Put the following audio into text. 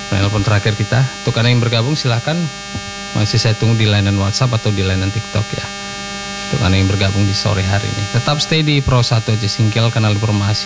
Penelpon terakhir kita. Untuk Anda yang bergabung silakan, masih saya tunggu di layanan WhatsApp atau di layanan TikTok ya. Untuk Anda yang bergabung di sore hari ini, tetap stay di Pro 1 Cisingkil, kanal informasi